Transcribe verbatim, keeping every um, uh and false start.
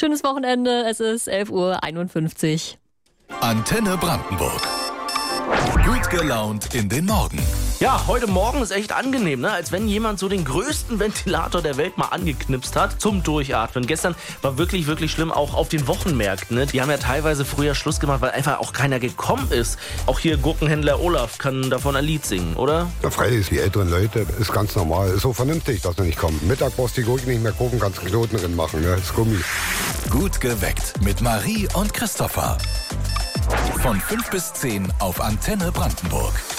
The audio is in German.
schönes Wochenende. Es ist elf Uhr einundfünfzig. Antenne Brandenburg. Gut gelaunt in den Morgen. Ja, heute Morgen ist echt angenehm, ne? Als wenn jemand so den größten Ventilator der Welt mal angeknipst hat zum Durchatmen. Gestern war wirklich, wirklich schlimm, auch auf den Wochenmärkten. Ne? Die haben ja teilweise früher Schluss gemacht, weil einfach auch keiner gekommen ist. Auch hier Gurkenhändler Olaf kann davon ein Lied singen, oder? Ja, freilich, die älteren Leute, ist ganz normal. Ist so vernünftig, dass sie nicht kommen. Mittag brauchst du die Gurken nicht mehr gucken, kannst einen Knoten drin machen, ne? Das ist Gummi. Gut geweckt mit Marie und Christopher. Von fünf bis zehn auf Antenne Brandenburg.